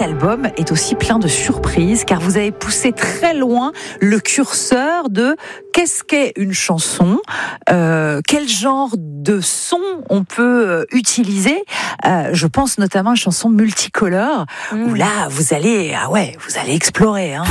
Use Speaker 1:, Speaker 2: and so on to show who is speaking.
Speaker 1: cet album est aussi plein de surprises, car vous avez poussé très loin le curseur de qu'est-ce qu'est une chanson, quel genre de son on peut utiliser. Je pense notamment à une chanson multicolore, où là, vous allez explorer.